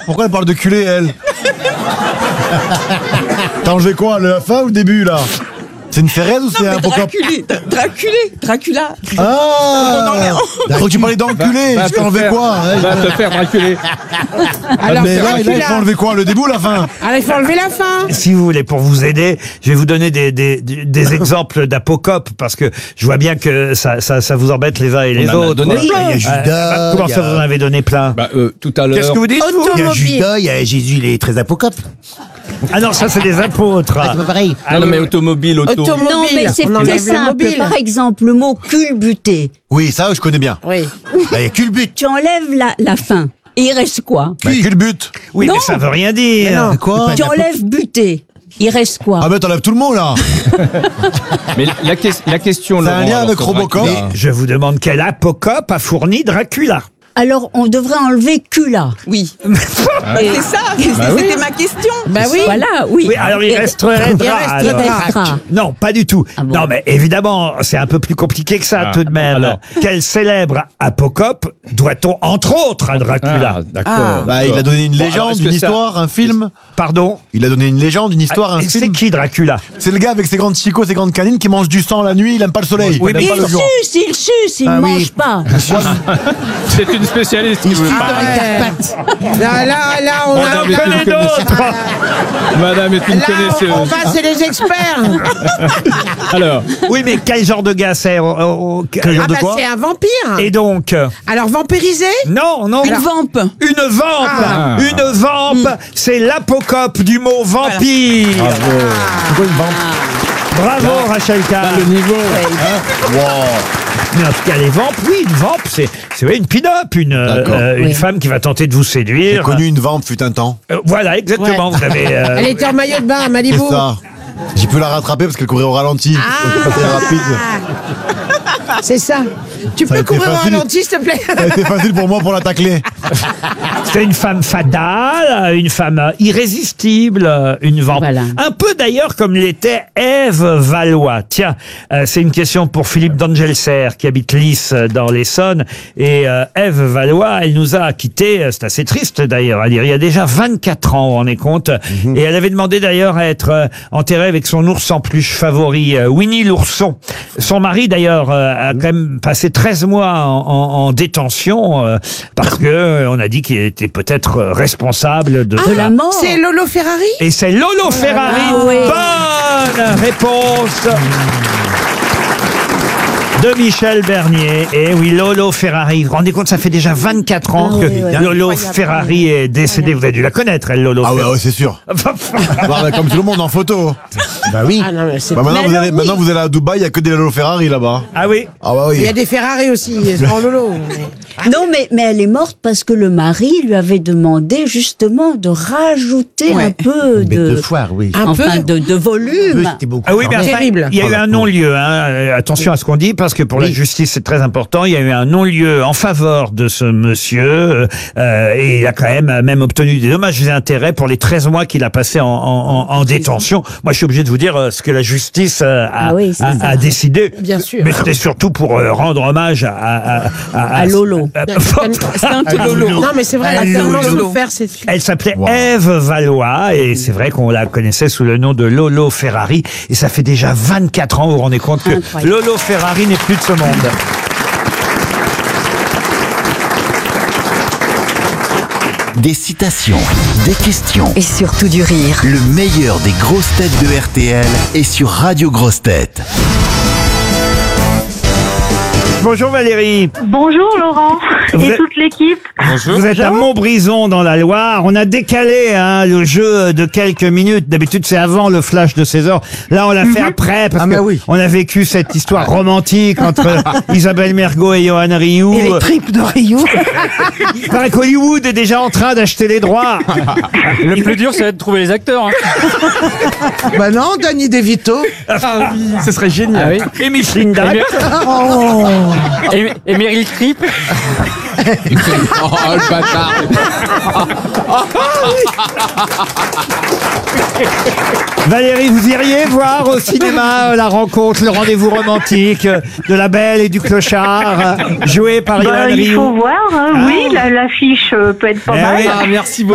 Pourquoi elle parle de culé, elle? T'as enlevé quoi, le fin ou le début, là? C'est une Ferrez ou c'est un Apocop? Dracula. Ah! Donc tu parlais d'enculé, tu t'as enlevé quoi? Va te faire draculer. Alors, mais là, il faut enlever quoi? Le début ou la fin? Alors, il faut enlever la fin. Si vous voulez, pour vous aider, je vais vous donner des exemples d'Apocop, parce que je vois bien que ça vous embête les uns et les autres. Il y a Judas. Comment ça, vous en avez donné plein? Tout à l'heure. Qu'est-ce que vous dites, vous? Il y a Judas, il y a Jésus, il est très Apocop. Ah non, ça c'est des apôtres. C'est pas pareil. Non, mais automobile, auto. Non, mais c'est très simple. Par exemple, le mot culbuté. Oui, ça, je connais bien. Oui. Il y a culbute. Tu enlèves la fin. Et il reste quoi? Culbute. Oui, Non. mais ça veut rien dire. Quoi? Tu enlèves buté. Il reste quoi? Ah, mais t'enlèves tout le monde, là. Mais la question, C'est un Laurent, lien alors, avec sur Robocop. Dracula. Je vous demande quel Apocop a fourni Dracula. Alors, on devrait enlever Cula. Oui. C'est ça. C'était ma question. Bah oui. Voilà, oui. Oui, alors il resterait Il Dra, alors. restera. Non, pas du tout. Ah bon. Non, mais évidemment, c'est un peu plus compliqué que ça tout de même. alors. Quel célèbre Apocop doit-on entre autres à Dracula? Ah, d'accord. Bah, il a donné une Bon, légende, alors, est-ce une que ça- histoire, un film. Pardon? Il a donné une légende, une histoire, un C'est film. qui Dracula? C'est le gars avec ses grandes chicots, ses grandes canines qui mange du sang la nuit, il aime pas le soleil. Oui, il mais aime pas Il le jour. suce, il Ah ne oui. mange pas. C'est une spécialiste qui vous parle. Là, on Madame a... est Connais une d'autres. connaisseuse. Madame est une Là, on connaisseuse. va, c'est les experts. Alors, Oui, mais quel genre de gars c'est? Quel genre de quoi? C'est un vampire. Et donc? Alors, vampirisé? Non, non. Une vampe. Une vampe. Ah. Une vampe. C'est l'apocope du mot vampire. Pourquoi une vampe? Bravo, Rachel Kahn. le niveau. Mais en tout cas, les vampes, oui, une vampe, c'est oui, une pin-up, une Oui. femme qui va tenter de vous J'ai séduire. connu une vampe fut un temps. Voilà, exactement. Ouais. Vous avez. Elle était en maillot de bain à Malibu. C'est ça. J'ai pu la rattraper parce qu'elle courait au ralenti. C'était rapide. C'est ça. Tu Ça a peux été courir au facile. ralenti, s'il te plaît? Ça a été facile pour moi pour la tacler. C'est une femme fatale, une femme irrésistible, une vampe. Voilà. Un peu d'ailleurs comme l'était Ève Valois. Tiens, c'est une question pour Philippe d'Angelser qui habite Lys dans l'Essonne. Et Ève Valois, elle nous a quittés, c'est assez triste d'ailleurs à dire, il y a déjà 24 ans, on est compte. Et elle avait demandé d'ailleurs à être enterrée avec son ours en peluche favori, Winnie l'ourson. Son mari d'ailleurs a quand même passé 13 mois en détention parce que on a dit qu'il était peut-être responsable de la mort. C'est Lolo Ferrari? et c'est Lolo Ferrari. Ah oui. Bonne réponse de Michel Bernier. Et oui, Lolo Ferrari. Vous vous rendez compte, ça fait déjà 24 ans Ah que oui, oui. Lolo Ferrari est décédé. Vous avez dû la connaître, elle, Lolo Ah ouais, Ferrari. ouais, c'est sûr. Bah, comme tout le monde en photo. Bah oui. Ah non, mais c'est... Bah maintenant, Mais vous alors, allez, oui. maintenant vous allez à Dubaï, il y a que des Lolo Ferrari là-bas. Ah oui. Ah bah Il y oui. a des Ferrari aussi, en Lolo. Non, mais elle est morte parce que le mari lui avait demandé justement de rajouter Ouais. un peu de foire, oui. Un enfin, peu. de volume. C'était beaucoup. Ah oui, mais enfin, Terrible. il y a eu un non-lieu. Hein. Attention à ce qu'on dit, parce que pour la justice, c'est très important. Il y a eu un non-lieu en faveur de ce monsieur, et il a quand même obtenu des dommages et intérêts pour les 13 mois qu'il a passé en détention. Moi, je suis obligé de vous dire ce que la justice Ah oui, c'est ça. a décidé. Bien sûr. Mais c'était surtout pour rendre hommage à Lolo. C'est un peu Lolo. Non, mais c'est vrai, elle a tellement souffert, cette fille. Elle s'appelait Wow. Ève Valois et c'est vrai qu'on la connaissait sous le nom de Lolo Ferrari et ça fait déjà 24 ans, vous vous rendez compte que Incroyable. Lolo Ferrari n'est plus de ce monde. Des citations, des questions. Et surtout du rire. Le meilleur des grosses têtes de RTL est sur Radio Grosses Têtes. Bonjour Valérie. Bonjour Laurent Vous et êtes- toute l'équipe. Vous êtes à Montbrison dans la Loire. On a décalé le jeu de quelques minutes. D'habitude c'est avant le flash de 16h. Là on l'a fait après parce que on a vécu cette histoire romantique entre Isabelle Mergo et Johan Rioux. Et les tripes de Rio. Il paraît qu'Hollywood est déjà en train d'acheter les droits. Le plus dur, c'est de trouver les acteurs. Hein. Bah non, Danny DeVito. Ce serait génial. Et Micheline Dac. Et Meryl Streep. Oh, le bâtard. Valérie, vous iriez voir au cinéma la rencontre, le rendez-vous romantique de la Belle et du Clochard, joué par Johan Il Rioux. faut voir, oui, l'affiche peut être pas Eh mal. oui. Merci beaucoup.